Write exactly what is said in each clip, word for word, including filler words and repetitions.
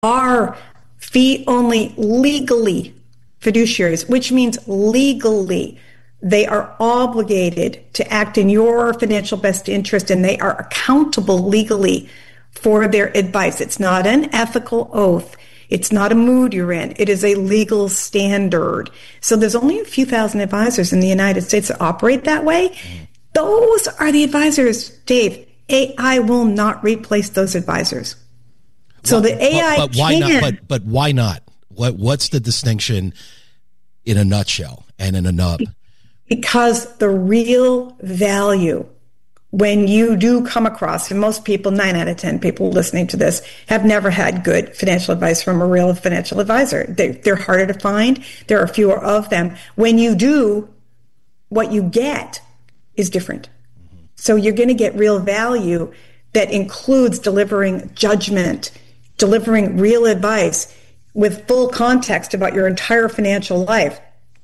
are fee-only legally fiduciaries, which means legally they are obligated to act in your financial best interest, and they are accountable legally for their advice. It's not an ethical oath. It's not a mood you're in. It is a legal standard. So there's only a few thousand advisors in the United States that operate that way. Those are the advisors, Dave. A I will not replace those advisors. So well, the A I but, but why can. not? But, but why not? What What's the distinction in a nutshell and in a nub? Because the real value, when you do come across, and most people, nine out of ten people listening to this, have never had good financial advice from a real financial advisor. They, they're harder to find. There are fewer of them. When you do, what you get is different. Mm-hmm. So you're going to get real value that includes delivering judgment, delivering real advice with full context about your entire financial life.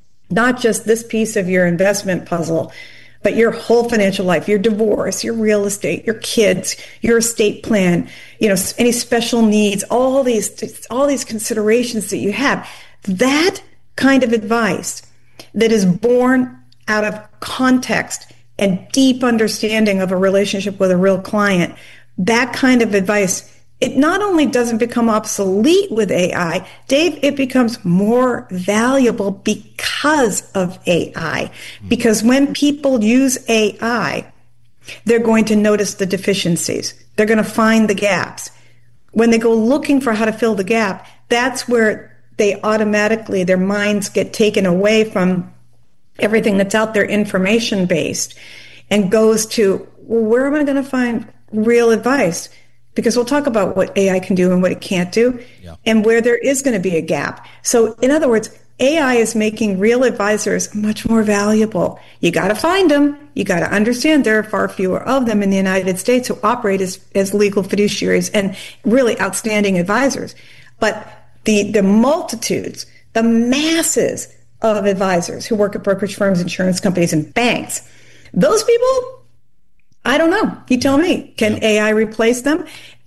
Not just this piece of your investment puzzle, but your whole financial life, your divorce, your real estate, your kids, your estate plan, you know, any special needs, all these, all these considerations that you have. That kind of advice that is born out of context and deep understanding of a relationship with a real client, that kind of advice, it not only doesn't become obsolete with A I, Dave, it becomes more valuable because of A I. Because when people use A I, they're going to notice the deficiencies. They're going to find the gaps. When they go looking for how to fill the gap, that's where they automatically, their minds get taken away from everything that's out there information-based and goes to, well, where am I going to find real advice? Because we'll talk about what A I can do and what it can't do, yeah, and where there is going to be a gap. So in other words, A I is making real advisors much more valuable. You got to find them. You got to understand there are far fewer of them in the United States who operate as, as legal fiduciaries and really outstanding advisors. But the, the multitudes, the masses of advisors who work at brokerage firms, insurance companies, and banks, those people, I don't know. You tell me. Can A I replace them?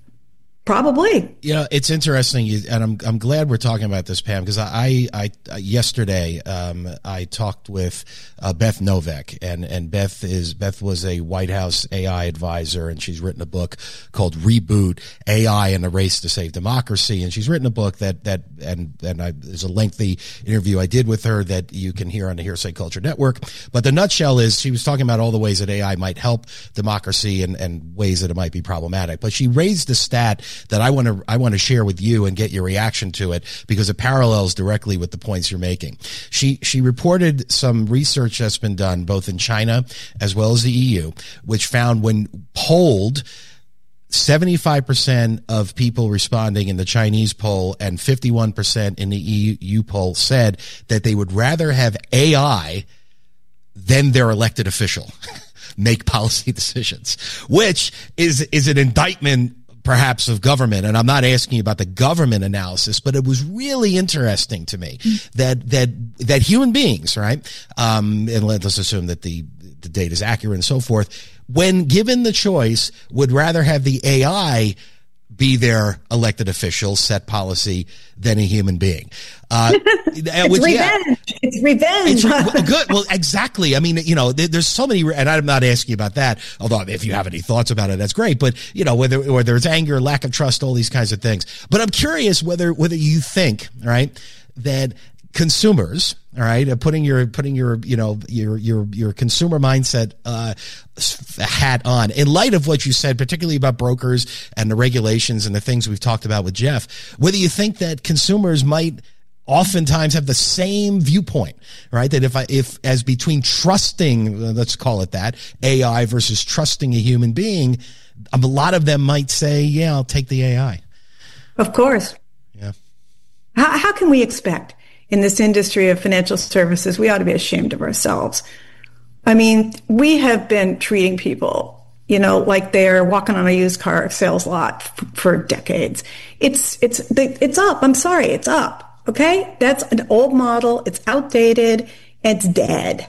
Probably. You know, it's interesting, and I'm I'm glad we're talking about this, Pam, because I, I, I yesterday um, I talked with uh, Beth Novak, and, and Beth is Beth was a White House A I advisor, and she's written a book called Reboot: A I and the Race to Save Democracy, and she's written a book that that and and I, there's a lengthy interview I did with her that you can hear on the Hearsay Culture Network. But the nutshell is she was talking about all the ways that A I might help democracy and, and ways that it might be problematic. But she raised a stat that I want to I want to share with you and get your reaction to it because it parallels directly with the points you're making. She she reported some research that's been done both in China as well as the E U, which found when polled, seventy-five percent of people responding in the Chinese poll and fifty-one percent in the E U poll said that they would rather have A I than their elected official make policy decisions, which is is an indictment perhaps of government. And I'm not asking you about the government analysis, but it was really interesting to me that, that, that human beings, right? Um, and let's assume that the, the data is accurate and so forth, when given the choice, would rather have the A I be their elected official, set policy, than a human being. Uh, it's which, revenge. Yeah, it's revenge. It's well, good. Well, exactly. I mean, you know, there, there's so many, and I'm not asking you about that, although if you have any thoughts about it, that's great. But, you know, whether, whether it's anger, lack of trust, all these kinds of things. But I'm curious whether, whether you think, right, that consumers, all right, uh, putting your, putting your, you know, your, your, your consumer mindset, uh, hat on in light of what you said, particularly about brokers and the regulations and the things we've talked about with Jeff, whether you think that consumers might oftentimes have the same viewpoint, right? That if I, if as between trusting, let's call it that, A I versus trusting a human being, a lot of them might say, yeah, I'll take the A I. Of course. Yeah. How, how can we expect in this industry of financial services, we ought to be ashamed of ourselves. I mean, we have been treating people, you know, like they're walking on a used car sales lot f- for decades. It's, it's, it's up. I'm sorry. It's up. Okay. That's an old model. It's outdated. It's dead.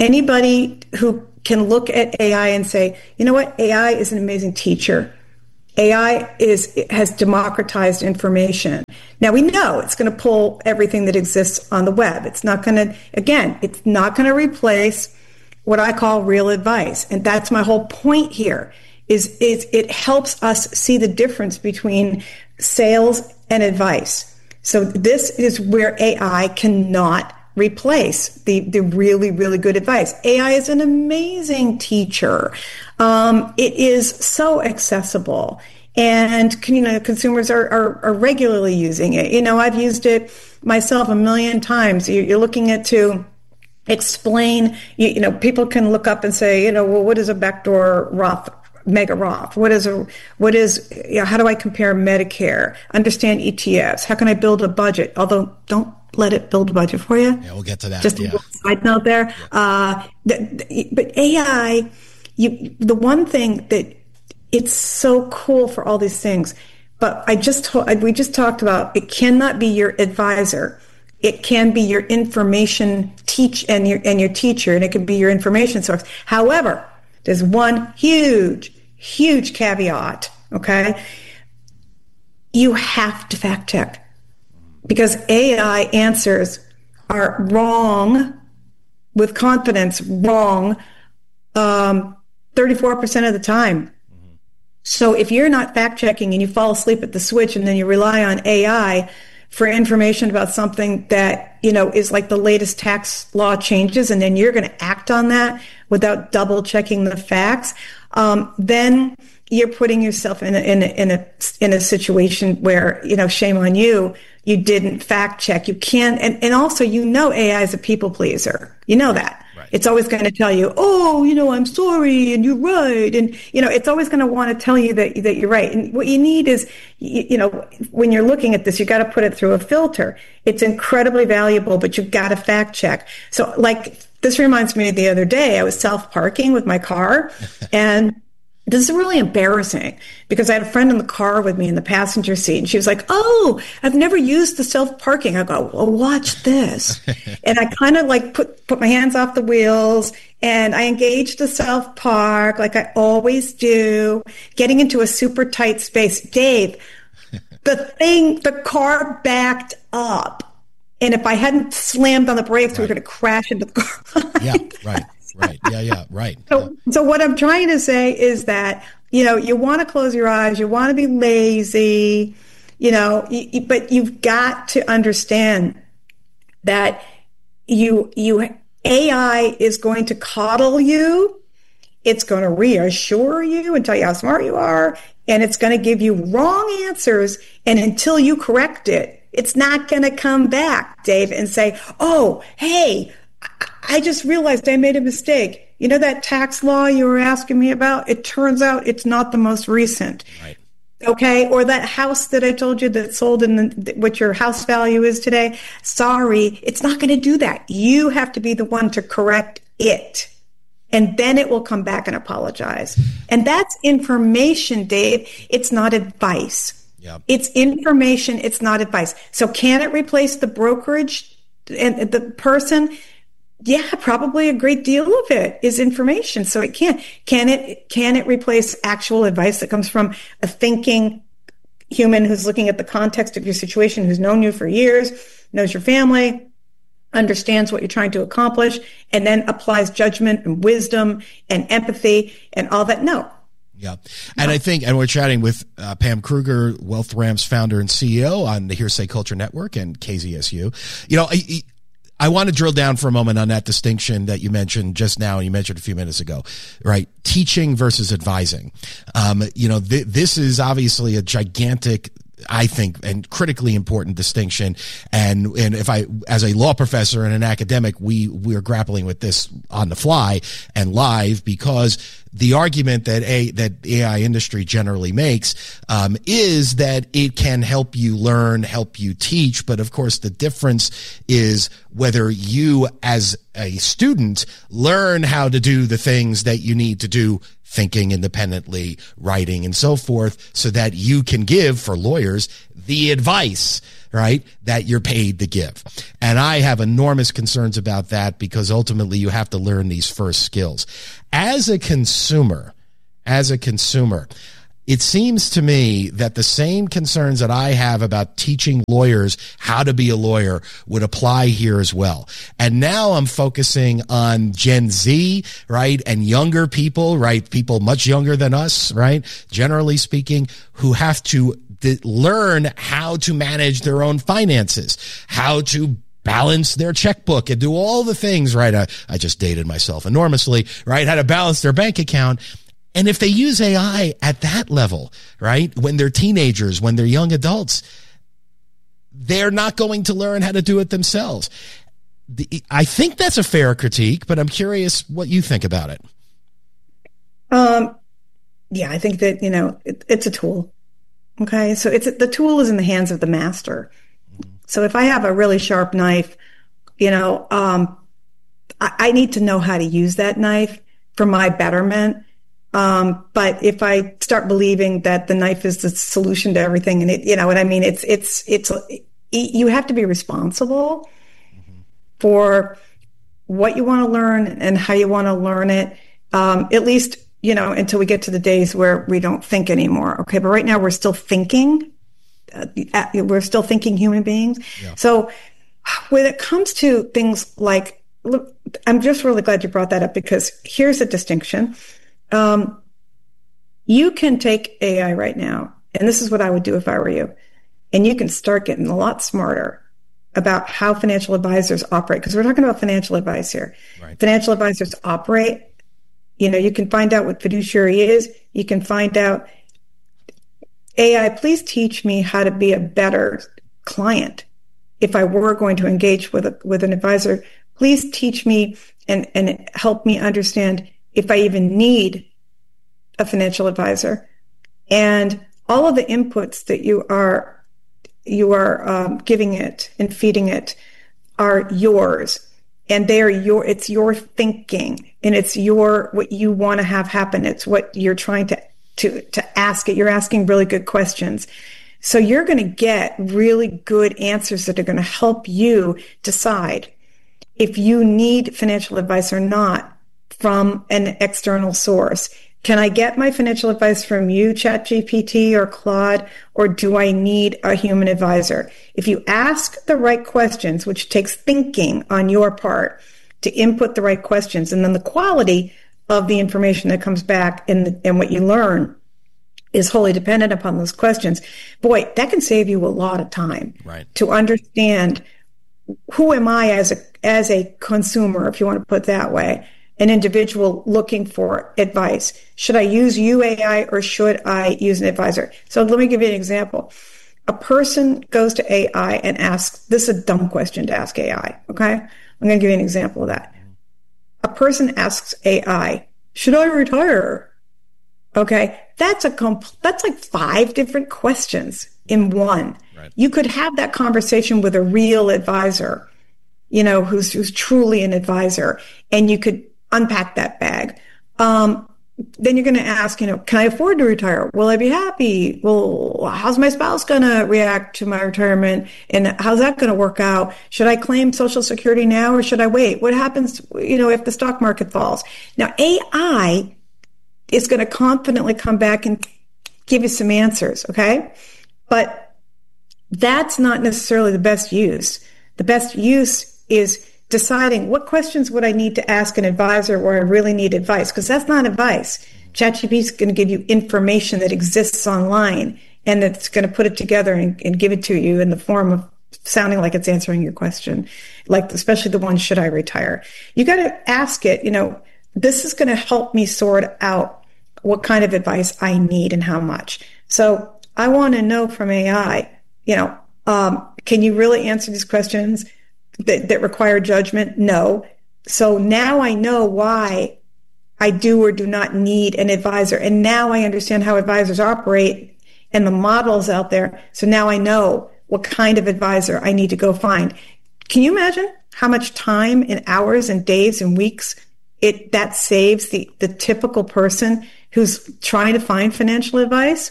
Anybody who can look at A I and say, you know what? A I is an amazing teacher. A I is has democratized information. Now we know it's going to pull everything that exists on the web. It's not going to, again, it's not going to replace what I call real advice. And that's my whole point here is, is it helps us see the difference between sales and advice. So this is where A I cannot replace the, the really, really good advice. A I is an amazing teacher. Um, it is so accessible, and you know, consumers are, are, are regularly using it. You know, I've used it myself a million times. You, you're looking at to explain, you, you know, people can look up and say, you know, well, what is a backdoor Roth, mega Roth? What is a, what is, you know, how do I compare Medicare? Understand E T Fs? How can I build a budget? Although don't let it build a budget for you. Yeah, we'll get to that. Just yeah. a side note there. Yeah. Uh, the, the, but A I, you, the one thing that it's so cool for all these things, but I just told, we just talked about it cannot be your advisor. It can be your information teach and your and your teacher, and it can be your information source. However, there's one huge, huge caveat. Okay, you have to fact check. Because A I answers are wrong, with confidence, wrong, um, thirty-four percent of the time. Mm-hmm. So if you're not fact-checking and you fall asleep at the switch and then you rely on A I for information about something that, you know, is like the latest tax law changes, and then you're going to act on that without double-checking the facts, um, then you're putting yourself in a, in a, in a, in a situation where, you know, shame on you. You didn't fact check. You can't. And, and also, you know, A I is a people pleaser. You know that. Right. It's always going to tell you, oh, you know, I'm sorry. And you're right. And, you know, it's always going to want to tell you that, that you're right. And what you need is, you, you know, when you're looking at this, you got to put it through a filter. It's incredibly valuable, but you've got to fact check. So like, this reminds me of the other day, I was self-parking with my car and this is really embarrassing because I had a friend in the car with me in the passenger seat, and she was like, oh, I've never used the self-parking. I go, well, watch this. And I kind of like put, put my hands off the wheels, and I engaged the self-park like I always do, getting into a super tight space. Dave, the thing, the car backed up. And if I hadn't slammed on the brakes, right, we were going to crash into the car. Yeah, right. Right. Yeah. Yeah. Right. So, so what I'm trying to say is that, you know, you want to close your eyes, you want to be lazy, you know, you, but you've got to understand that you, you, A I is going to coddle you. It's going to reassure you and tell you how smart you are. And it's going to give you wrong answers. And until you correct it, it's not going to come back, Dave, and say, oh, hey, I just realized I made a mistake. You know that tax law you were asking me about? It turns out it's not the most recent. Right. Okay. Or that house that I told you that sold in the, what your house value is today. Sorry, it's not going to do that. You have to be the one to correct it. And then it will come back and apologize. And that's information, Dave. It's not advice. Yep. It's information. It's not advice. So can it replace the brokerage and the person? Yeah, probably a great deal of it is information. So it can. Can it, can it replace actual advice that comes from a thinking human who's looking at the context of your situation, who's known you for years, knows your family, understands what you're trying to accomplish, and then applies judgment and wisdom and empathy and all that? No. Yeah. And I think, and we're chatting with uh, Pam Kruger, WealthRamp's founder and C E O on the Hearsay Culture Network and K Z S U. You know, I, I want to drill down for a moment on that distinction that you mentioned just now. You mentioned a few minutes ago, right? Teaching versus advising. Um, you know, th- this is obviously a gigantic, I think, and critically important distinction. And, and if I, as a law professor and an academic, we, we're grappling with this on the fly and live, because the argument that a, that A I industry generally makes, um, is that it can help you learn, help you teach. But of course, the difference is whether you as a student learn how to do the things that you need to do, thinking independently, writing, and so forth, so that you can give, for lawyers, the advice, right, that you're paid to give. And I have enormous concerns about that, because ultimately you have to learn these first skills. As a consumer, as a consumer, it seems to me that the same concerns that I have about teaching lawyers how to be a lawyer would apply here as well. And now I'm focusing on Gen Z, right? And younger people, right? People much younger than us, right? Generally speaking, who have to d- learn how to manage their own finances, how to balance their checkbook and do all the things, right? I, I just dated myself enormously, right? How to balance their bank account. And if they use A I at that level, right, when they're teenagers, when they're young adults, they're not going to learn how to do it themselves. The, I think that's a fair critique, but I'm curious what you think about it. Um, yeah, I think that, you know, it, it's a tool. Okay. So it's, the tool is in the hands of the master. So if I have a really sharp knife, you know, um, I, I need to know how to use that knife for my betterment. Um, but if I start believing that the knife is the solution to everything, and it, you know what I mean, it's, it's, it's, you have to be responsible mm-hmm. for what you want to learn and how you want to learn it. Um, at least, you know, until we get to the days where we don't think anymore. Okay. But right now we're still thinking, uh, we're still thinking human beings. Yeah. So when it comes to things like, look, I'm just really glad you brought that up, because here's a distinction. Um, you can take A I right now, and this is what I would do if I were you, and you can start getting a lot smarter about how financial advisors operate, because we're talking about financial advice here. Right. Financial advisors operate. You know, you can find out what fiduciary is. You can find out, A I, please teach me how to be a better client. If I were going to engage with a, with an advisor, please teach me and, and help me understand if I even need a financial advisor, and all of the inputs that you are you are um, giving it and feeding it are yours, and they are your. It's your thinking, and it's your what you want to have happen. It's what you're trying to to to ask it. You're asking really good questions, so you're going to get really good answers that are going to help you decide if you need financial advice or not from an external source. Can I get my financial advice from you, ChatGPT or Claude, or do I need a human advisor? If you ask the right questions, which takes thinking on your part to input the right questions, and then the quality of the information that comes back and, the, and what you learn is wholly dependent upon those questions, boy, that can save you a lot of time. Right. To understand who am I as a as a consumer, if you want to put it that way, an individual looking for advice. Should I use you, A I, or should I use an advisor? So let me give you an example. A person goes to A I and asks, this is a dumb question to ask A I, okay? I'm going to give you an example of that. A person asks A I, should I retire? Okay, that's a compl- that's like five different questions in one. Right. You could have that conversation with a real advisor, you know, who's who's truly an advisor, and you could unpack that bag. Um, then you're going to ask, you know, can I afford to retire? Will I be happy? Well, how's my spouse going to react to my retirement? And how's that going to work out? Should I claim Social Security now, or should I wait? What happens, you know, if the stock market falls? Now, A I is going to confidently come back and give you some answers, okay? But that's not necessarily the best use. The best use is deciding what questions would I need to ask an advisor where I really need advice, because that's not advice. ChatGPT is going to give you information that exists online, and that's going to put it together and, and give it to you in the form of sounding like it's answering your question, like especially the one, should I retire? You got to ask it, you know, this is going to help me sort out what kind of advice I need and how much. So I want to know from A I, you know, um, can you really answer these questions that, that require judgment? No. So now I know why I do or do not need an advisor. And now I understand how advisors operate and the models out there. So now I know what kind of advisor I need to go find. Can you imagine how much time and hours and days and weeks it that saves the, the typical person who's trying to find financial advice?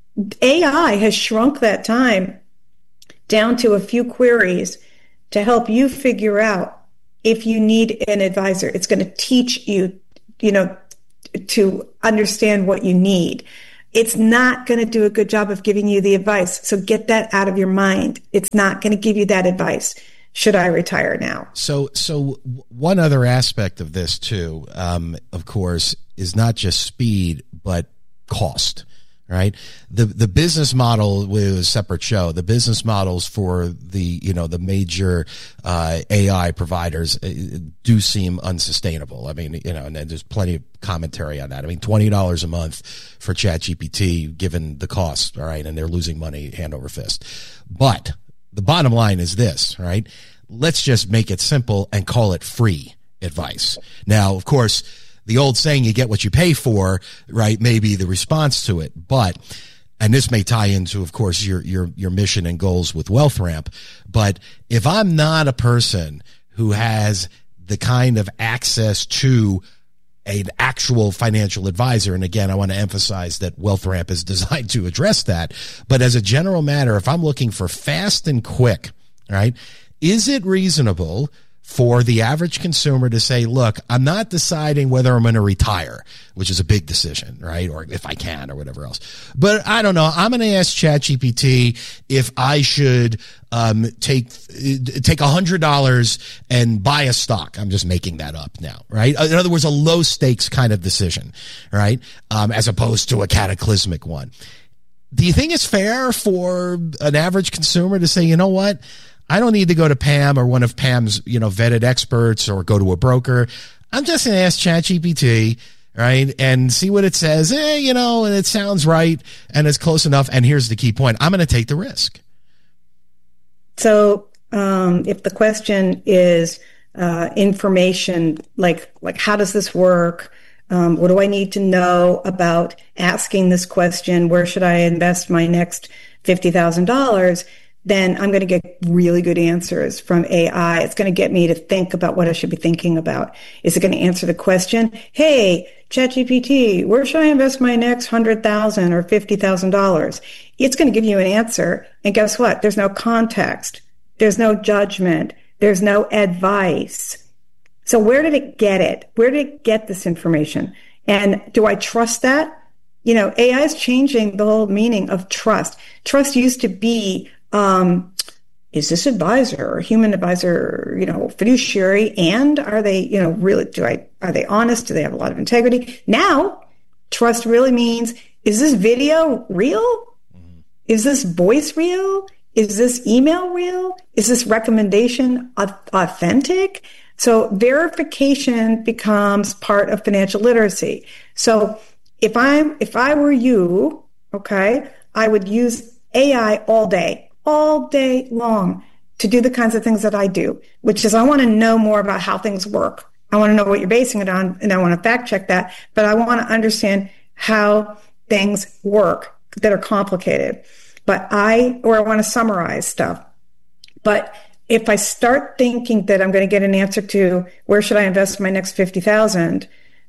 A I has shrunk that time down to a few queries to help you figure out if you need an advisor. It's going to teach you, you know, to understand what you need. It's not going to do a good job of giving you the advice. So get that out of your mind. It's not going to give you that advice. Should I retire now? So, so one other aspect of this too, um, of course, is not just speed, but cost, right? The, the business model was a separate show. The business models for the, you know, the major, uh, A I providers do seem unsustainable. I mean, you know, and, and there's plenty of commentary on that. I mean, twenty dollars a month for ChatGPT, given the cost, all right, and they're losing money hand over fist. But the bottom line is this, right? Let's just make it simple and call it free advice. Now, of course, the old saying, you get what you pay for, right, may be the response to it. But, and this may tie into, of course, your, your, your mission and goals with WealthRamp. But if I'm not a person who has the kind of access to an actual financial advisor, and again, I want to emphasize that WealthRamp is designed to address that. But as a general matter, if I'm looking for fast and quick, right, is it reasonable for the average consumer to say, look, I'm not deciding whether I'm going to retire, which is a big decision, right? Or if I can or whatever else. But I don't know. I'm going to ask ChatGPT if I should um, take take one hundred dollars and buy a stock. I'm just making that up now, right? In other words, a low stakes kind of decision, right? Um, as opposed to a cataclysmic one. Do you think it's fair for an average consumer to say, you know what? I don't need to go to Pam or one of Pam's, you know, vetted experts or go to a broker. I'm just going to ask ChatGPT, right, and see what it says. Eh, you know, and it sounds right and it's close enough. And here's the key point. I'm going to take the risk. So um, if the question is uh, information, like, like how does this work? Um, what do I need to know about asking this question? Where should I invest my next fifty thousand dollars? Then I'm going to get really good answers from A I. It's going to get me to think about what I should be thinking about. Is it going to answer the question, hey, ChatGPT, where should I invest my next one hundred thousand dollars or fifty thousand dollars? It's going to give you an answer. And guess what? There's no context. There's no judgment. There's no advice. So where did it get it? Where did it get this information? And do I trust that? You know, A I is changing the whole meaning of trust. Trust used to be, Um, is this advisor or human advisor, you know, fiduciary? And are they, you know, really, do I, are they honest? Do they have a lot of integrity? Now, trust really means, is this video real? Mm-hmm. Is this voice real? Is this email real? Is this recommendation authentic? So verification becomes part of financial literacy. So if I'm, if I were you, okay, I would use A I all day. all day long to do the kinds of things that I do, which is I want to know more about how things work. I want to know what you're basing it on, and I want to fact check that, but I want to understand how things work that are complicated. But I, or I want to summarize stuff. But if I start thinking that I'm going to get an answer to where should I invest my next fifty thousand,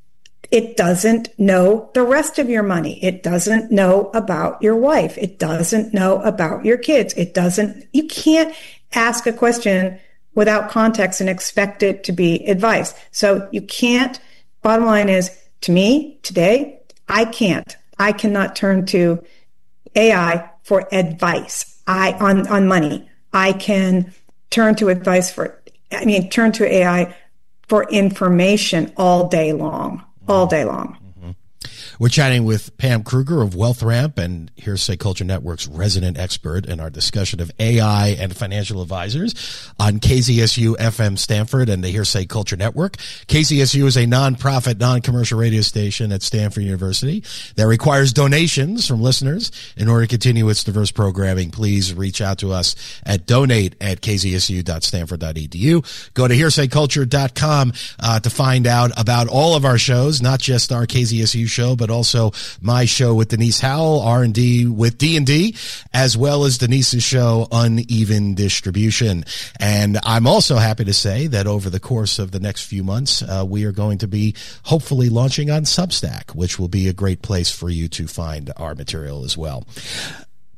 it doesn't know the rest of your money. It doesn't know about your wife. It doesn't know about your kids. It doesn't, you can't ask a question without context and expect it to be advice. So you can't, bottom line is, to me, today, I can't. I cannot turn to A I for advice I on, on money. I can turn to advice for, I mean, turn to A I for information all day long. All day long. Mm-hmm. We're chatting with Pam Kruger of WealthRamp and Hearsay Culture Network's resident expert in our discussion of A I and financial advisors on K Z S U F M Stanford and the Hearsay Culture Network. K Z S U is a nonprofit, non-commercial radio station at Stanford University that requires donations from listeners in order to continue its diverse programming. Please reach out to us at donate at k z s u dot stanford dot e d u. Go to hearsay culture dot com uh, to find out about all of our shows, not just our K Z S U show, but also my show with Denise Howell, R and D with D and D, as well as Denise's show, Uneven Distribution. And I'm also happy to say that over the course of the next few months, uh, we are going to be hopefully launching on Substack, which will be a great place for you to find our material as well.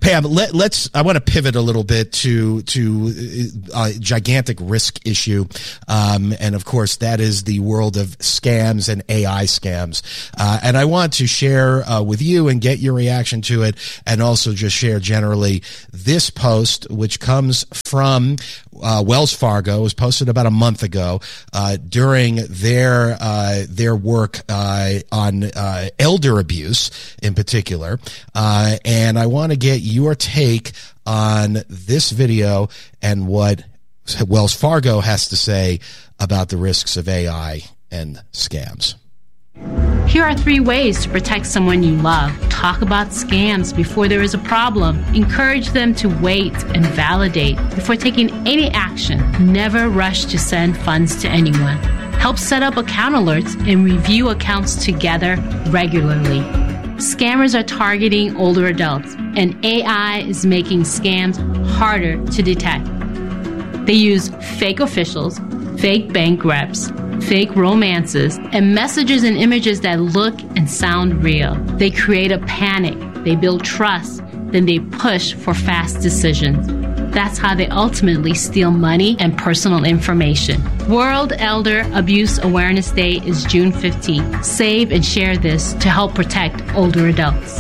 Pam, let, let's. I want to pivot a little bit to to a gigantic risk issue, um, and of course that is the world of scams and A I scams. Uh, and I want to share uh, with you and get your reaction to it, and also just share generally this post, which comes from uh, Wells Fargo. It was posted about a month ago uh, during their uh, their work uh, on uh, elder abuse in particular, uh, and I want to get your take on this video and what Wells Fargo has to say about the risks of A I and scams. Here are three ways to protect someone you love. Talk about scams before there is a problem. Encourage them to wait and validate before taking any action. Never rush to send funds to anyone. Help set up account alerts and review accounts together regularly. Scammers are targeting older adults, and A I is making scams harder to detect. They use fake officials, fake bank reps, fake romances, and messages and images that look and sound real. They create a panic, they build trust, then they push for fast decisions. That's how they ultimately steal money and personal information. World Elder Abuse Awareness Day is June fifteenth. Save and share this to help protect older adults.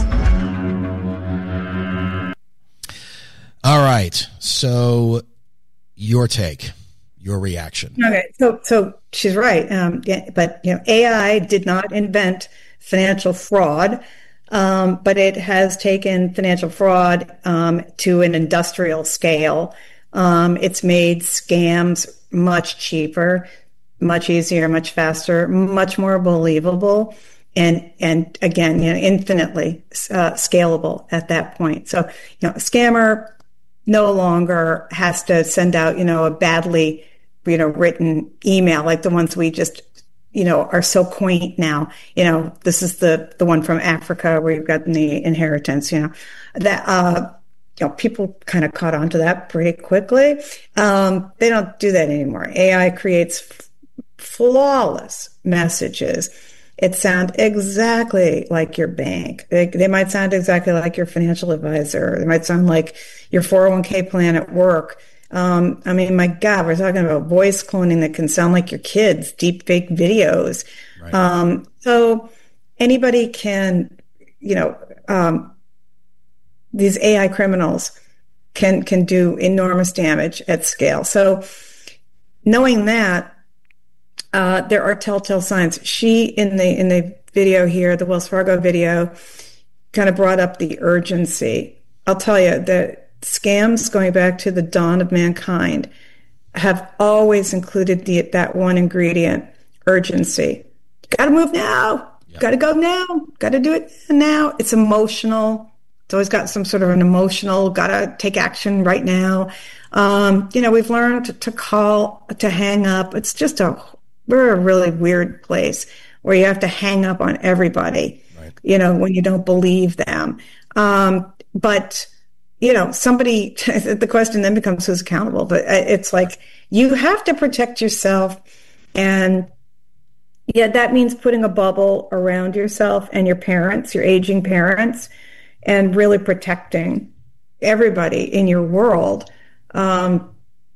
All right. So your take, your reaction. Okay. So, so she's right. Um, yeah, but you know, A I did not invent financial fraud. Um, but it has taken financial fraud um, to an industrial scale. Um, it's made scams much cheaper, much easier, much faster, much more believable, and and again, you know, infinitely uh, scalable at that point. So, you know, a scammer no longer has to send out, you know, a badly, you know, written email like the ones we just, you know, are so quaint now. You know, this is the, the one from Africa where you've got the inheritance, you know, that, uh, you know, people kind of caught on to that pretty quickly. Um, they don't do that anymore. A I creates f- flawless messages. It sounds exactly like your bank. They, they might sound exactly like your financial advisor. They might sound like your four oh one k plan at work. Um, I mean, my God, we're talking about voice cloning that can sound like your kids, deep fake videos. Right. Um, so anybody can, you know, um, these A I criminals can, can do enormous damage at scale. So knowing that, uh, there are telltale signs. She, in the, in the video here, the Wells Fargo video, kind of brought up the urgency. I'll tell you that scams going back to the dawn of mankind have always included the, that one ingredient, urgency. Got to move now. Yep. Got to go now. Got to do it now. It's emotional. It's always got some sort of an emotional, got to take action right now. Um, you know, we've learned to, to call, to hang up. It's just a, we're a really weird place where you have to hang up on everybody, right, you know, when you don't believe them. Um, but you know, somebody, the question then becomes who's accountable. But it's like, you have to protect yourself. And yeah, that means putting a bubble around yourself and your parents, your aging parents, and really protecting everybody in your world um,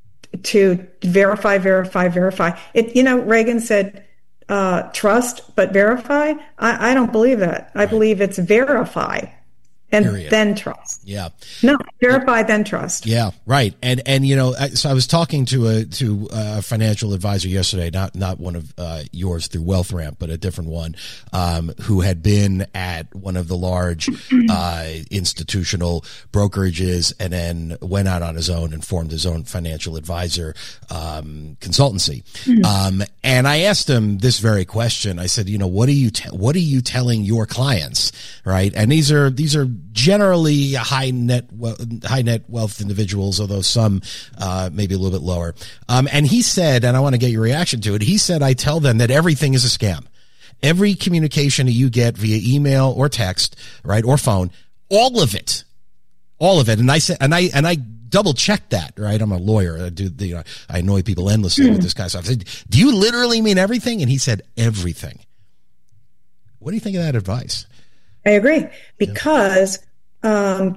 to verify, verify, verify. It, you know, Reagan said, uh, trust, but verify. I, I don't believe that. I believe it's verify. And Period. Then trust. Yeah. No, verify, then trust. Yeah, right. And, and, you know, I, so I was talking to a, to a financial advisor yesterday, not, not one of uh, yours through WealthRamp, but a different one, um, who had been at one of the large, uh, institutional brokerages and then went out on his own and formed his own financial advisor, um, consultancy. Mm-hmm. Um, and I asked him this very question. I said, you know, what are you, te- what are you telling your clients? Right. And these are, these are, generally high net high net wealth individuals, although some uh, maybe a little bit lower. Um, and he said, and I want to get your reaction to it. He said, I tell them that everything is a scam. Every communication that you get via email or text, right, or phone, all of it, all of it. And I said, and I and I double checked that, right? I'm a lawyer. I do, you know, I annoy people endlessly mm. with this kind of stuff. I said, do you literally mean everything? And he said, everything. What do you think of that advice? I agree, because um,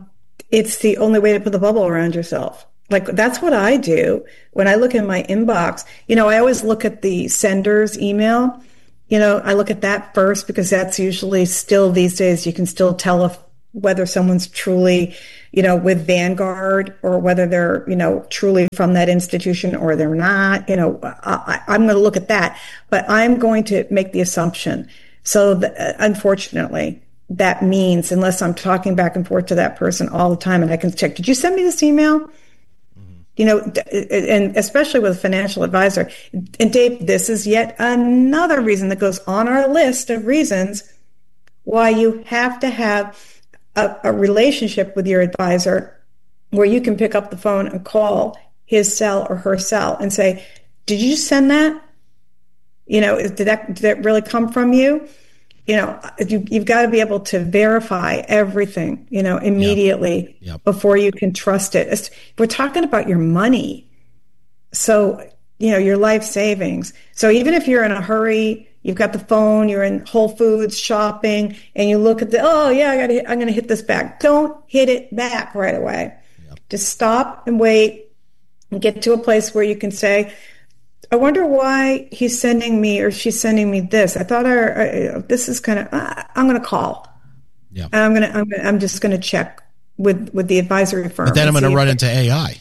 it's the only way to put the bubble around yourself. Like, that's what I do when I look in my inbox. You know, I always look at the sender's email. You know, I look at that first because that's usually still these days, you can still tell if whether someone's truly, you know, with Vanguard or whether they're, you know, truly from that institution or they're not. You know, I, I'm going to look at that, but I'm going to make the assumption. So the, unfortunately, that means unless I'm talking back and forth to that person all the time and I can check, did you send me this email? You know, and especially with a financial advisor. And Dave, this is yet another reason that goes on our list of reasons why you have to have a, a relationship with your advisor where you can pick up the phone and call his cell or her cell and say, did you send that? You know, did that, did that really come from you? You know, you, you've got to be able to verify everything, you know, immediately yep. Yep. before you can trust it. It's, we're talking about your money. So, you know, your life savings. So even if you're in a hurry, you've got the phone, you're in Whole Foods shopping, and you look at the, oh, yeah, I gotta, I'm going to hit this back. Don't hit it back right away. Yep. Just stop and wait and get to a place where you can say, I wonder why he's sending me or she's sending me this. I thought our, uh, this is kind of, uh, I'm going to call. Yeah. I'm going to, I'm gonna, I'm just going to check with, with the advisory firm. But then I'm going to run into A I.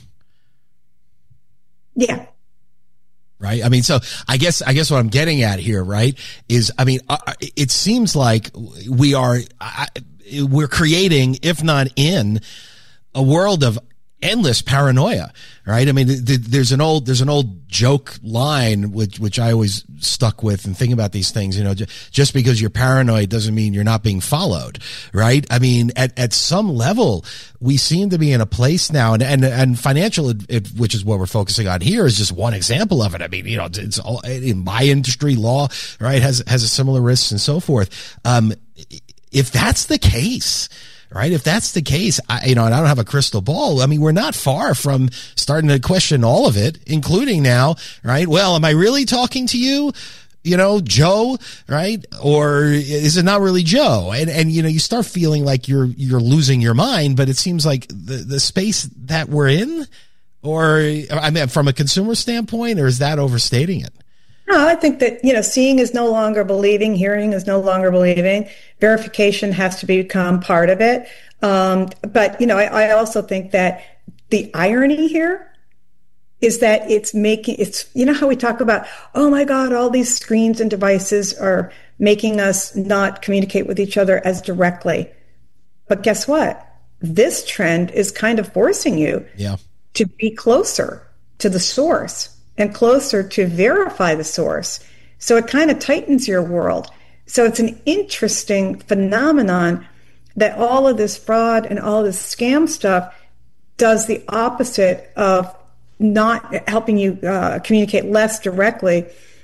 Yeah. Right. I mean, so I guess, I guess what I'm getting at here, right, is, I mean, uh, it seems like we are, uh, we're creating, if not in, a world of endless paranoia, right? I mean, th- th- there's an old, there's an old joke line, which, which I always stuck with and think about these things, you know, j- just because you're paranoid doesn't mean you're not being followed, right? I mean, at, at some level, we seem to be in a place now, and, and, and financial, it, which is what we're focusing on here, is just one example of it. I mean, you know, it's, it's all in my industry, law, right, has, has a similar risks and so forth. Um, if that's the case, right? If that's the case, I, you know, and I don't have a crystal ball. I mean, we're not far from starting to question all of it, including now, right? Well, am I really talking to you? You know, Joe, right? Or is it not really Joe? And, and, you know, you start feeling like you're, you're losing your mind, but it seems like the, the space that we're in, or I mean, from a consumer standpoint, or is that overstating it? No, I think that, you know, seeing is no longer believing, hearing is no longer believing. Verification has to become part of it. Um, but, you know, I, I also think that the irony here is that it's making, it's, you know how we talk about, oh my God, all these screens and devices are making us not communicate with each other as directly. But guess what? This trend is kind of forcing you yeah. to be closer to the source and closer to verify the source. So it kind of tightens your world. So it's an interesting phenomenon that all of this fraud and all this scam stuff does the opposite of not helping you uh, communicate less directly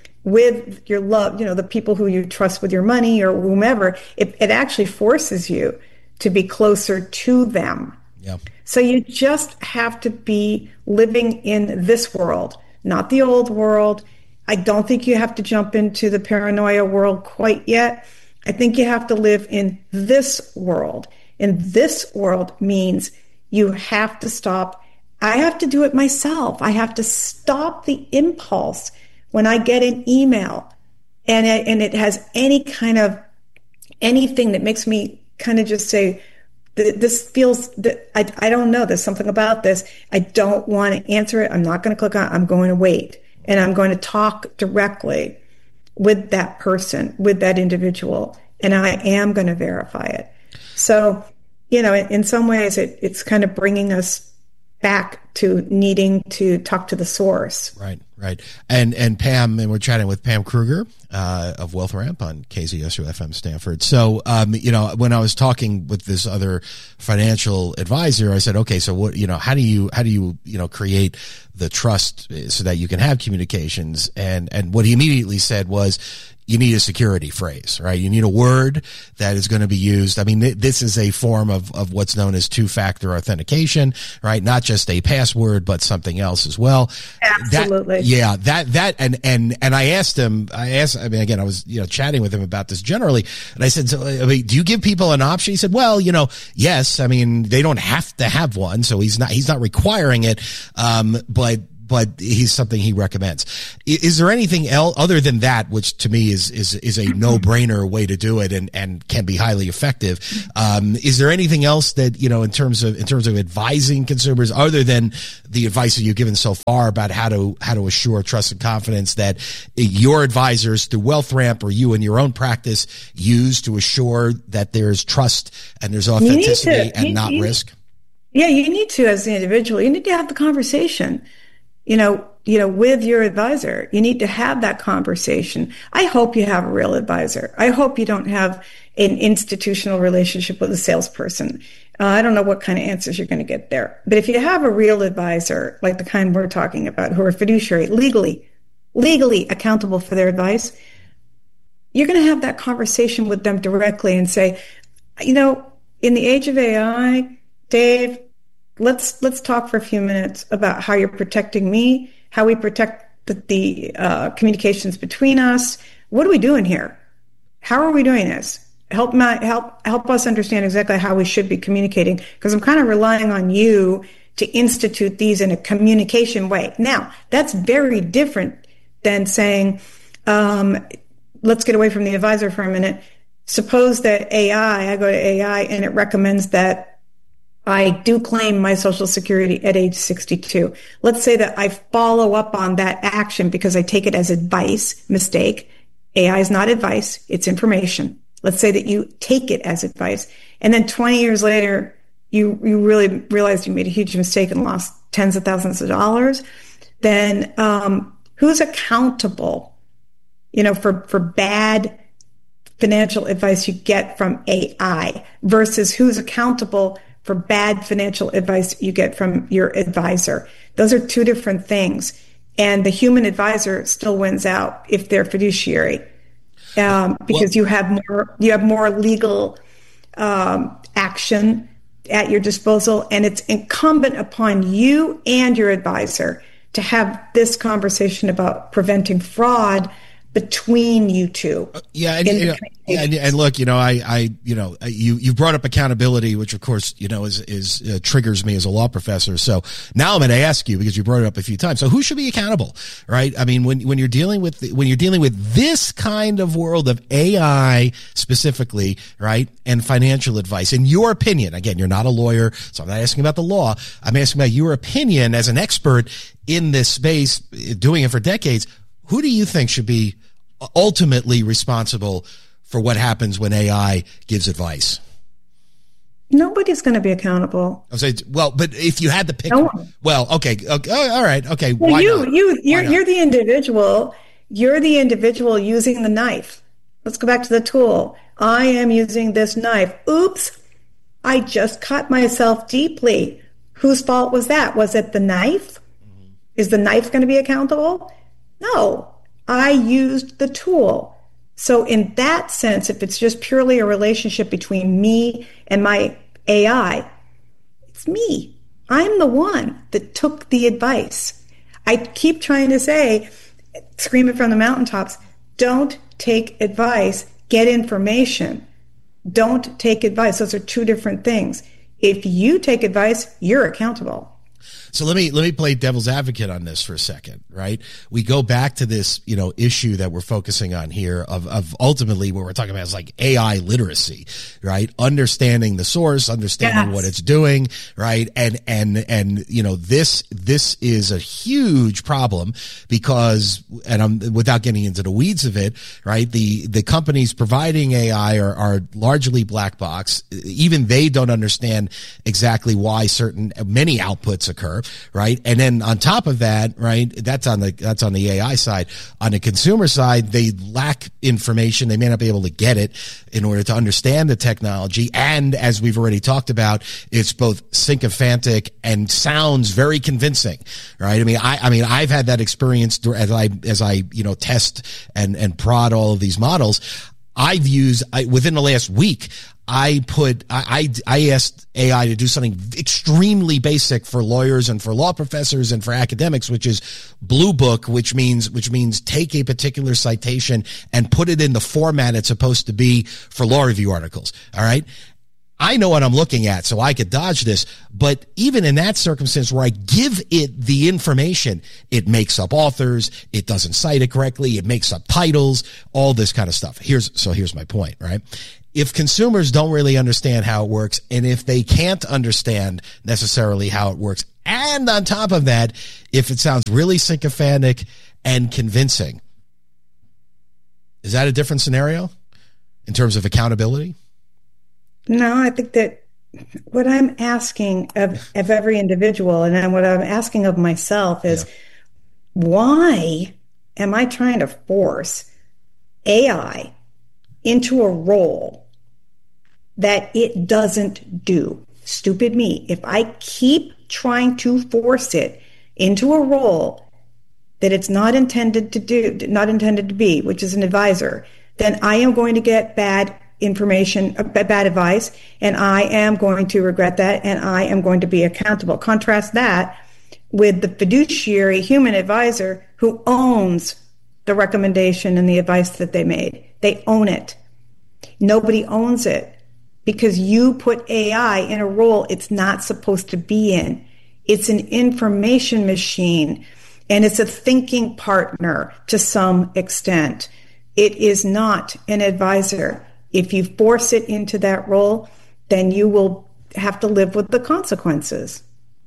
with your love, you know, the people who you trust with your money or whomever. It, it actually forces you to be closer to them. Yeah. So you just have to be living in this world, not the old world. I don't think you have to jump into the paranoia world quite yet. I think you have to live in this world. And this world means you have to stop. I have to do it myself. I have to stop the impulse when I get an email and it, and it has any kind of anything that makes me kind of just say, this feels, I, I don't know, there's something about this. I don't want to answer it. I'm not going to click on it. I'm going to wait. And I'm going to talk directly with that person, with that individual. And I am going to verify it. So, you know, in, in some ways, it, it's kind of bringing us back to needing to talk to the source. Right, right. And and Pam, and we're chatting with Pam Kruger uh, of Wealth Ramp on K Z S U F M Stanford. So, um, you know, when I was talking with this other financial advisor, I said, okay, so what, you know, how do you, how do you, you know, create the trust so that you can have communications? And, and what he immediately said was, you need a security phrase, right? You need a word that is going to be used. I mean, th- this is a form of, of what's known as two-factor authentication, right? Not just a password, but something else as well. Absolutely. That, yeah, that, that, and, and, and I asked him, I asked, I mean, again, I was, you know, chatting with him about this generally, and I said, so, I mean, do you give people an option? He said, well, you know, yes, I mean, they don't have to have one, so he's not, he's not requiring it, um, but, but he's something he recommends. Is there anything else other than that, which to me is, is, is a no-brainer way to do it and, and can be highly effective? Um, is there anything else that, you know, in terms of, in terms of advising consumers other than the advice that you've given so far about how to, how to assure trust and confidence that your advisors through WealthRamp or you in your own practice use to assure that there's trust and there's authenticity to, and you, not you, risk? Yeah, you need to, as an individual, you need to have the conversation. You know, you know, with your advisor, you need to have that conversation. I hope you have a real advisor. I hope you don't have an institutional relationship with a salesperson. Uh, I don't know what kind of answers you're going to get there. But if you have a real advisor, like the kind we're talking about, who are fiduciary, legally, legally accountable for their advice, you're going to have that conversation with them directly and say, you know, in the age of A I, Dave, Let's let's talk for a few minutes about how you're protecting me, how we protect the, the uh, communications between us. What are we doing here? How are we doing this? Help my help help us understand exactly how we should be communicating, because I'm kind of relying on you to institute these in a communication way. Now, that's very different than saying, um, let's get away from the advisor for a minute. Suppose that A I, I go to A I and it recommends that I do claim my Social Security at age sixty-two. Let's say that I follow up on that action because I take it as advice. Mistake. A I is not advice. It's information. Let's say that you take it as advice. And then twenty years later, you, you really realized you made a huge mistake and lost tens of thousands of dollars. Then, um, who's accountable, you know, for, for bad financial advice you get from A I versus who's accountable for bad financial advice you get from your advisor? Those are two different things. And the human advisor still wins out if they're fiduciary, um, because well, you have more, you have more legal um, action at your disposal. And it's incumbent upon you and your advisor to have this conversation about preventing fraud between you two. Uh, yeah, and, you know, yeah and, and look, you know, I, I, you know, you you brought up accountability, which of course, you know, is is uh, triggers me as a law professor. So now I'm going to ask you, because you brought it up a few times. So who should be accountable, right? I mean, when when you're dealing with when you're dealing with this kind of world of A I specifically, right, and financial advice, in your opinion, again, you're not a lawyer, so I'm not asking about the law. I'm asking about your opinion as an expert in this space, doing it for decades. Who do you think should be ultimately responsible for what happens when A I gives advice? Nobody's going to be accountable. I'm saying, well, but if you had to pick, no one. well, okay, okay, all right, okay. Well, why you, not? you, you're, why not? you're the individual. You're the individual using the knife. Let's go back to the tool. I am using this knife. Oops, I just cut myself deeply. Whose fault was that? Was it the knife? Mm-hmm. Is the knife going to be accountable? No, I used the tool. So in that sense, if it's just purely a relationship between me and my A I, it's me. I'm the one that took the advice. I keep trying to say, scream it from the mountaintops, don't take advice, get information. Don't take advice. Those are two different things. If you take advice, you're accountable. So let me let me play devil's advocate on this for a second, right? We go back to this, you know, issue that we're focusing on here of of ultimately what we're talking about is like A I literacy, right? Understanding the source, understanding yes. what it's doing, right? And and and you know, this this is a huge problem because, and I'm without getting into the weeds of it, right? The the companies providing A I are are largely black box. Even they don't understand exactly why certain many outputs occur. right? And then on top of that, right, that's on the that's on the A I side. On the consumer side, they lack information. They may not be able to get it in order to understand the technology. And as we've already talked about, it's both sycophantic and sounds very convincing, right? I mean, I, I mean, I've had that experience as I, as I, you know, test and, and prod all of these models. I've used, I, within the last week, I put, I, I, I asked A I to do something extremely basic for lawyers and for law professors and for academics, which is Blue Book, which means, which means take a particular citation and put it in the format it's supposed to be for law review articles. All right. I know what I'm looking at, so I could dodge this. But even in that circumstance where I give it the information, it makes up authors, it doesn't cite it correctly, it makes up titles, all this kind of stuff. Here's, so here's my point, right? If consumers don't really understand how it works, and if they can't understand necessarily how it works, and on top of that, if it sounds really sycophantic and convincing, is that a different scenario in terms of accountability? No, I think that what I'm asking of, of every individual, and what I'm asking of myself is, yeah. Why am I trying to force A I into a role that it doesn't do? Stupid me. If I keep trying to force it into a role that it's not intended to do, not intended to be, which is an advisor, then I am going to get bad information, bad advice, and I am going to regret that, and I am going to be accountable. Contrast that with the fiduciary human advisor who owns the recommendation and the advice that they made. They own it. Nobody owns it because you put A I in a role it's not supposed to be in. It's an information machine, and it's a thinking partner to some extent. It is not an advisor. If you force it into that role, then you will have to live with the consequences.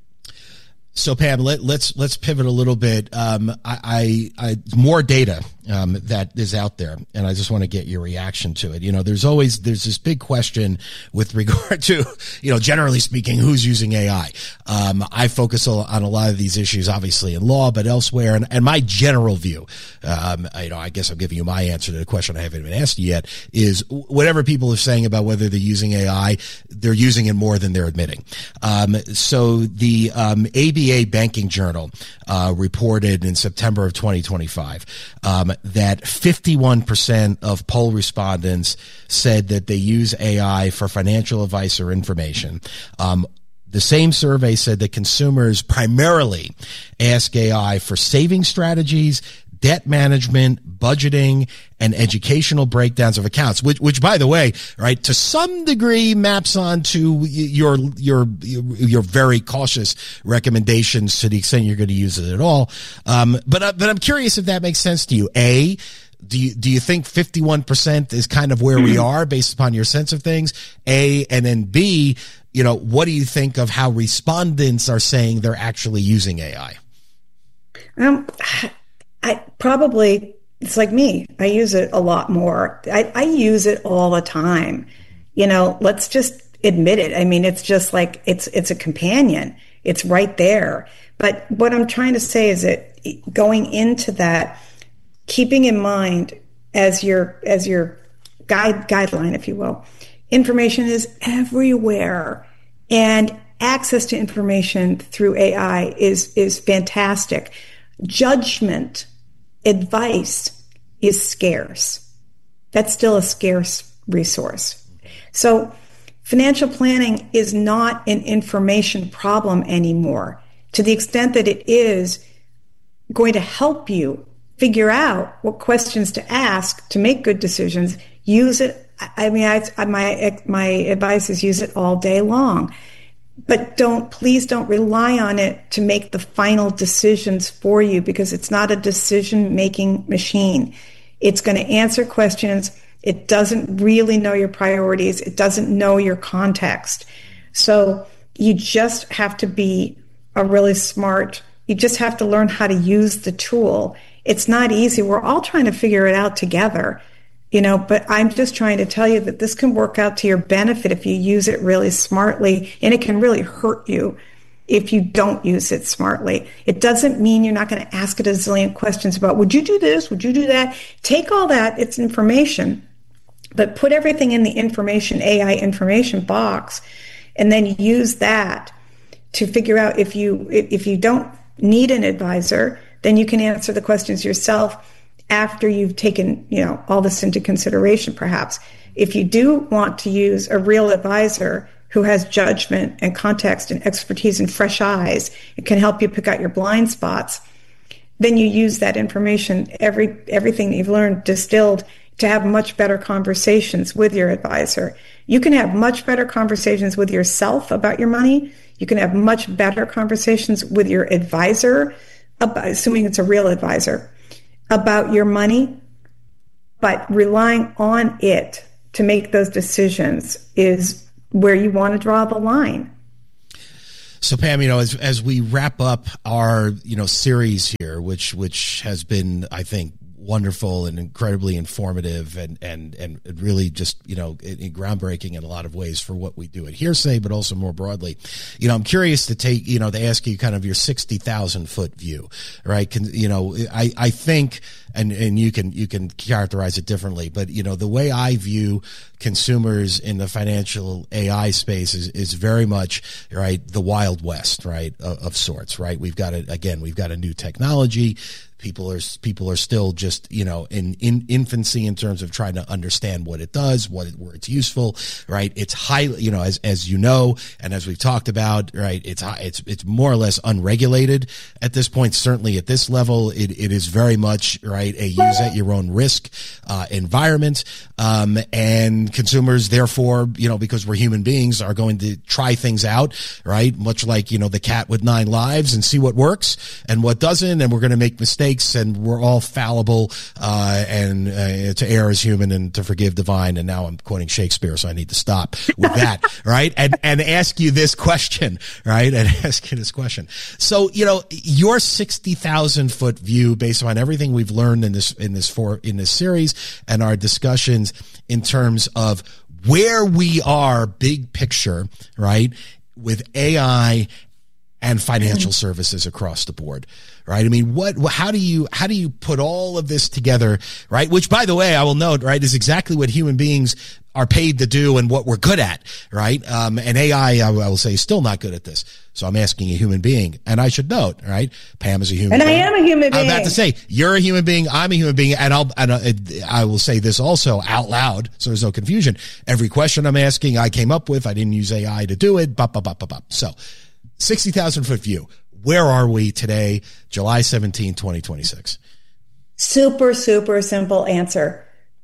So Pam, let, let's let's pivot a little bit. Um, I, I, I more data um, that is out there, and I just want to get your reaction to it. You know, there's always there's this big question with regard to, you know, generally speaking, who's using A I. Um, I focus on a lot of these issues, obviously in law, but elsewhere. And, and my general view, um, you know, I guess I'm giving you my answer to the question I haven't even asked you yet, is whatever people are saying about whether they're using A I, they're using it more than they're admitting. Um, so the um, A B A Banking Journal uh, reported in September of twenty twenty-five um, that fifty-one percent of poll respondents said that they use A I for financial advice or information. Um, the same survey said that consumers primarily ask A I for saving strategies, debt management, budgeting, and educational breakdowns of accounts, which, which, by the way, right, to some degree maps onto your, your, your very cautious recommendations to the extent you're going to use it at all. Um, but, uh, but I'm curious if that makes sense to you. A, do you, do you think fifty-one percent is kind of where we are based upon your sense of things? A, and then B, you know, what do you think of how respondents are saying they're actually using A I? Um, I probably, it's like me. I use it a lot more. I, I use it all the time. You know, let's just admit it. I mean, it's just like, it's, it's a companion. It's right there. But what I'm trying to say is that going into that, keeping in mind as your, as your guide, guideline, if you will, information is everywhere, and access to information through A I is, is fantastic. Judgment, advice is scarce. That's still a scarce resource. So financial planning is not an information problem anymore. To the extent that it is going to help you figure out what questions to ask to make good decisions, use it. I mean, I, my, my advice is use it all day long. But don't, please don't rely on it to make the final decisions for you, because it's not a decision-making machine. It's going to answer questions. It doesn't really know your priorities. It doesn't know your context. So you just have to be a really smart, you just have to learn how to use the tool. It's not easy. We're all trying to figure it out together. You know, but I'm just trying to tell you that this can work out to your benefit if you use it really smartly, and it can really hurt you if you don't use it smartly. It doesn't mean you're not going to ask it a zillion questions about, would you do this? Would you do that? Take all that. It's information, but put everything in the information, A I information box, and then use that to figure out if you, if you don't need an advisor, then you can answer the questions yourself after you've taken, you know, all this into consideration, perhaps. If you do want to use a real advisor who has judgment and context and expertise and fresh eyes, it can help you pick out your blind spots, then you use that information, every everything that you've learned distilled, to have much better conversations with your advisor. You can have much better conversations with yourself about your money. You can have much better conversations with your advisor, about, assuming it's a real advisor, about your money. But relying on it to make those decisions is where you want to draw the line. So Pam, you know, as as we wrap up our, you know, series here, which which has been, I think, wonderful and incredibly informative and, and, and really just, you know, groundbreaking in a lot of ways for what we do at Hearsay, but also more broadly. You know, I'm curious to take, you know, to ask you kind of your sixty thousand foot view, right? Can, you know, I, I think, and, and you can, you can characterize it differently, but, you know, the way I view consumers in the financial A I space is, is very much, right, the Wild West, right, of, of sorts, right? We've got it, again, we've got a new technology. People are people are still just, you know, in, in infancy in terms of trying to understand what it does, what it, where it's useful, right? It's highly, you know, as as you know, and as we've talked about, right? It's it's it's more or less unregulated at this point. Certainly at this level, it it is very much, right, a use at your own risk uh, environment, um, and consumers, therefore, you know, because we're human beings, are going to try things out, right? Much like, you know, the cat with nine lives, and see what works and what doesn't, and we're going to make mistakes. And we're all fallible, uh, and uh, to err is human and to forgive divine. And now I'm quoting Shakespeare, so I need to stop with that, right? And and ask you this question, right? And ask you this question. So, you know, your sixty thousand foot view, based on everything we've learned in this in this for in this series and our discussions in terms of where we are, big picture, right, with A I and financial services across the board, right? I mean, what, how do you, how do you put all of this together, right? Which, by the way, I will note, right, is exactly what human beings are paid to do and what we're good at, right? Um, and A I, I will say, is still not good at this. So I'm asking a human being, and I should note, right? Pam is a human and being. And I am a human being. I'm about to say, you're a human being, I'm a human being, and I'll, and uh, I will say this also out loud, so there's no confusion. Every question I'm asking, I came up with, I didn't use A I to do it, bop, bop, bop, bop, bop. So, sixty thousand foot view. Where are we today, July seventeenth, twenty twenty-six? Super, super simple answer.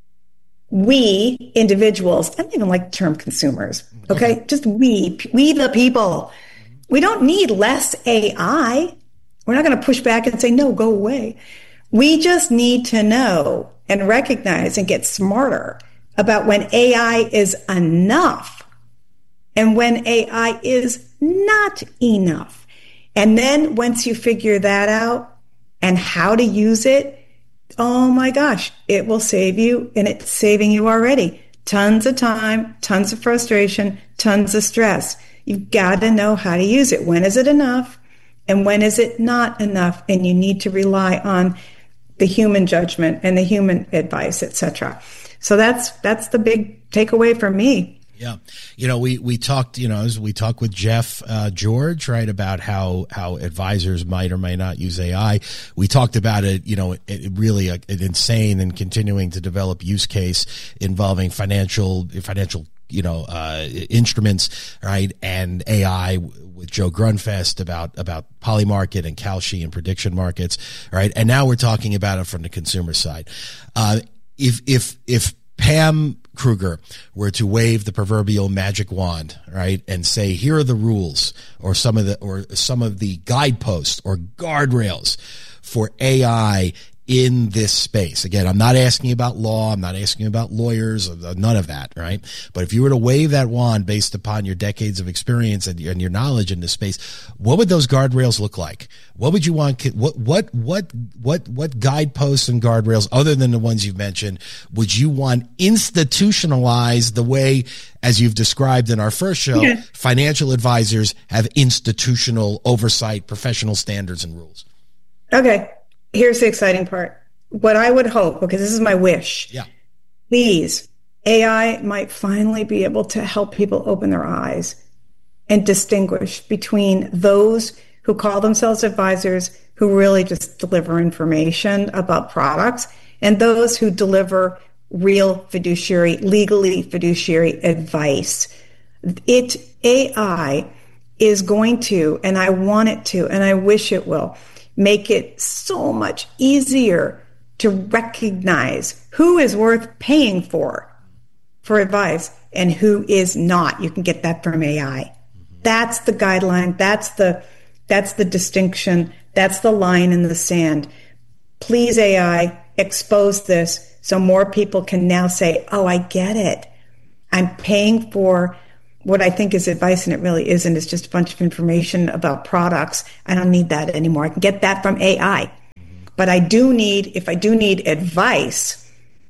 We individuals, I don't even like the term consumers, okay? okay? Just we, we the people. We don't need less A I. We're not going to push back and say, no, go away. We just need to know and recognize and get smarter about when A I is enough and when A I is not enough. And then once you figure that out and how to use it, oh my gosh, it will save you, and it's saving you already. Tons of time, tons of frustration, tons of stress. You've got to know how to use it. When is it enough? And when is it not enough? And you need to rely on the human judgment and the human advice, et cetera. So that's that's the big takeaway for me. Yeah. You know, we, we talked, you know, as we talked with Jeff uh, George, right, about how, how advisors might or might not use A I. We talked about it, you know, it, it really a, an insane and continuing to develop use case involving financial, financial, you know, uh, instruments, right, and A I with Joe Grunfest about, about Polymarket and Kalshi and prediction markets, right? And now we're talking about it from the consumer side. Uh, if, if, if Pam Kruger were to wave the proverbial magic wand, right, and say, here are the rules or some of the, or some of the guideposts or guardrails for A I in this space. Again, I'm not asking about law. I'm not asking about lawyers, none of that, right? But if you were to wave that wand based upon your decades of experience and your, and your knowledge in this space, what would those guardrails look like? What would you want? What, what, what, what, what guideposts and guardrails, other than the ones you've mentioned, would you want institutionalized the way, as you've described in our first show, yeah. financial advisors have institutional oversight, professional standards and rules? Okay. Here's the exciting part. What I would hope, because this is my wish, yeah. please, A I might finally be able to help people open their eyes and distinguish between those who call themselves advisors, who really just deliver information about products, and those who deliver real fiduciary, legally fiduciary advice. It, A I is going to, and I want it to, and I wish it will, make it so much easier to recognize who is worth paying for, for advice, and who is not. You can get that from A I. Mm-hmm. That's the guideline. That's the, that's the distinction. That's the line in the sand. Please, A I, expose this so more people can now say, oh, I get it. I'm paying for what I think is advice, and it really isn't. It's just a bunch of information about products. I don't need that anymore. I can get that from A I. Mm-hmm. But I do need, if I do need advice,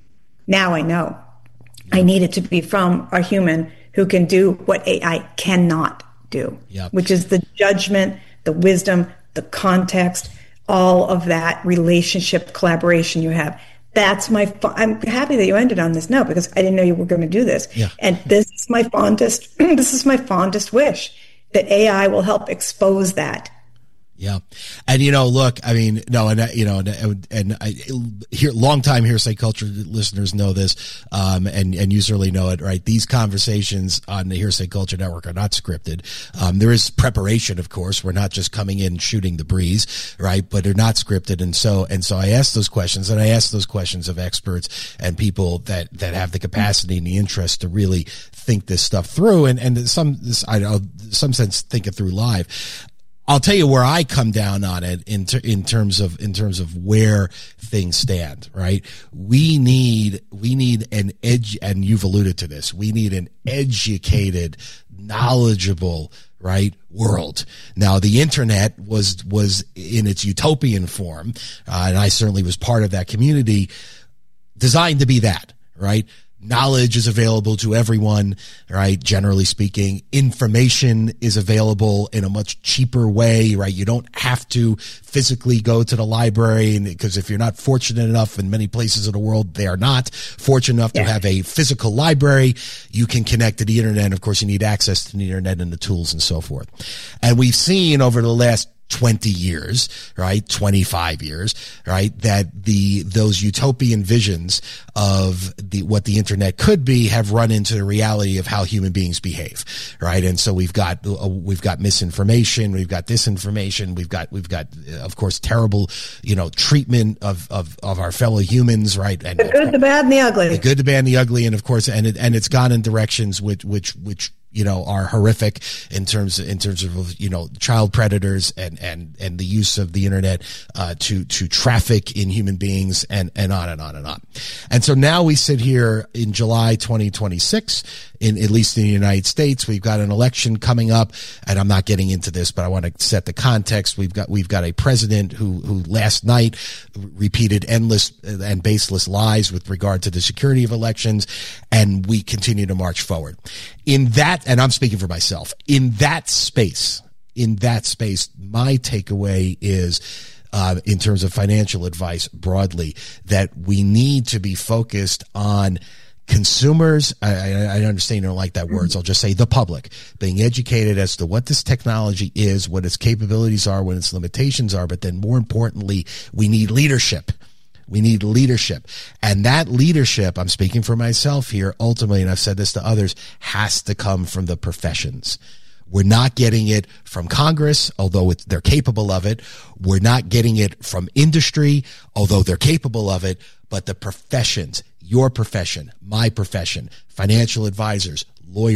now I know. Yeah. I need it to be from a human who can do what A I cannot do, yep. which is the judgment, the wisdom, the context, all of that relationship collaboration you have. That's my, I'm happy that you ended on this note, because I didn't know you were going to do this. Yeah. And this is my fondest, this is my fondest wish, that A I will help expose that. Yeah. And, you know, look, I mean, no, and, you know, and, and I, here, long-time Hearsay Culture listeners know this, um, and, and you certainly know it, right? These conversations on the Hearsay Culture Network are not scripted. Um, there is preparation, of course. We're not just coming in shooting the breeze, right? But they're not scripted. And so, and so I ask those questions, and I ask those questions of experts and people that, that have the capacity and the interest to really think this stuff through, and, and some, this, I know, some sense, think it through live. I'll tell you where I come down on it in ter- in terms of in terms of where things stand, right? We need we need an edge, and you've alluded to this. We need an educated, knowledgeable, right, world. Now, the internet was was in its utopian form, uh, and I certainly was part of that community, designed to be that, right? Knowledge is available to everyone, right? Generally speaking, information is available in a much cheaper way, right? You don't have to physically go to the library, and because if you're not fortunate enough, in many places of the world, they are not fortunate enough yeah. to have a physical library, you can connect to the internet. Of course, you need access to the internet and the tools and so forth. And we've seen over the last twenty years, right? twenty-five years, right? That the, those utopian visions of the, what the internet could be have run into the reality of how human beings behave, right? And so we've got, uh, we've got misinformation, we've got disinformation, we've got, we've got, uh, of course, terrible, you know, treatment of, of, of our fellow humans, right? And the good, the bad, and the ugly. The good, the bad, and the ugly. And of course, and it, and it's gone in directions which, which, which, you know, are horrific in terms of, in terms of, you know, child predators and, and, and the use of the internet, uh, to, to traffic in human beings, and, and on and on and on. And so now we sit here in July twenty twenty-six, in, at least in the United States, we've got an election coming up, and I'm not getting into this, but I want to set the context. We've got, we've got a president who, who last night repeated endless and baseless lies with regard to the security of elections, and we continue to march forward. In that, and I'm speaking for myself, in that space, in that space, my takeaway is, uh, in terms of financial advice broadly, that we need to be focused on consumers. I, I understand you don't like that word, so I'll just say the public, being educated as to what this technology is, what its capabilities are, what its limitations are, but then more importantly, we need leadership. We need leadership. And that leadership, I'm speaking for myself here, ultimately, and I've said this to others, has to come from the professions. We're not getting it from Congress, although it's, they're capable of it. We're not getting it from industry, although they're capable of it. But the professions, your profession, my profession, financial advisors, lawyers,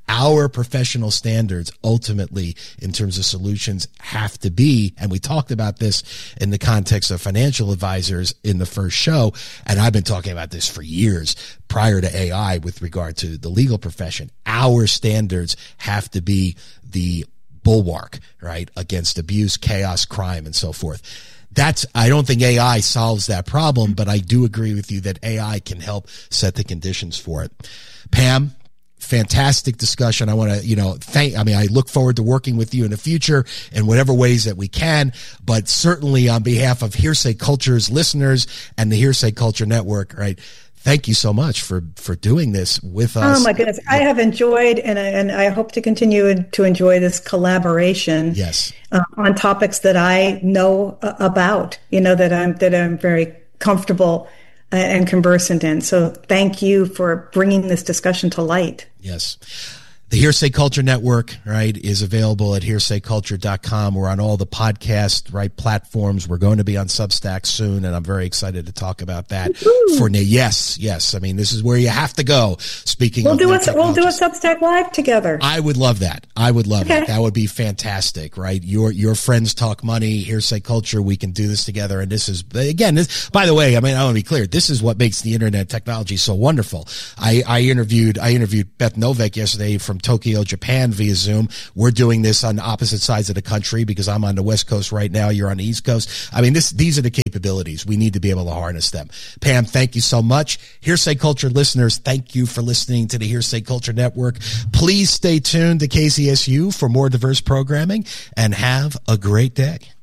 Our professional standards ultimately in terms of solutions have to be, and we talked about this in the context of financial advisors in the first show, and I've been talking about this for years prior to A I with regard to the legal profession. Our standards have to be the bulwark, right, against abuse, chaos, crime, and so forth. That's, I don't think A I solves that problem, but I do agree with you that A I can help set the conditions for it. Pam, fantastic discussion. I want to, you know, thank, I mean, I look forward to working with you in the future in whatever ways that we can, but certainly on behalf of Hearsay Culture's listeners and the Hearsay Culture Network, right? Thank you so much for, for doing this with us. Oh my goodness. I have enjoyed, and I, and I hope to continue to enjoy this collaboration. Yes. Uh, on topics that I know uh, about, you know, that I'm, that I'm very comfortable uh, and conversant in. So thank you for bringing this discussion to light. Yes. The Hearsay Culture Network, right, is available at hearsay culture dot com. We're on all the podcast, right, platforms. We're going to be on Substack soon, and I'm very excited to talk about that. Woo-hoo. For now. Yes, yes. I mean, this is where you have to go. Speaking we'll of do a, we'll do a Substack Live together. I would love that. I would love okay. it. That would be fantastic, right? Your your friends talk money, Hearsay Culture. We can do this together. And this is, again, this, by the way, I mean, I want to be clear. This is what makes the internet technology so wonderful. I, I interviewed I interviewed Beth Novak yesterday from Tokyo, Japan via Zoom. We're doing this on opposite sides of the country because I'm on the West Coast right now. You're on the East Coast. I mean, this, these are the capabilities. We need to be able to harness them. Pam, thank you so much. Hearsay Culture listeners, thank you for listening to the Hearsay Culture Network. Please stay tuned to K C S U for more diverse programming and have a great day.